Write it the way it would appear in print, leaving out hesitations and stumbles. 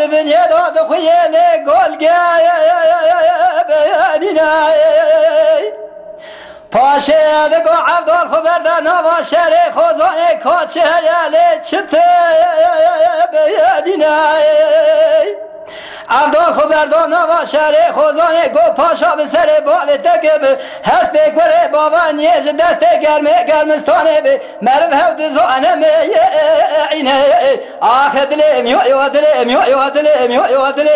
بنيه داد خويلي قول بيانينا پاشه دگو عبدال خبردار نوا شهر خوزانه کاچه یالی چته بیادینه عبدال خبردار نوا شهر خوزانه گو پاشا به سر باوه تکب هست بگوره بابا نیج دست گرمستانه به مرو هود زانه میینه آخه دلم یو دلم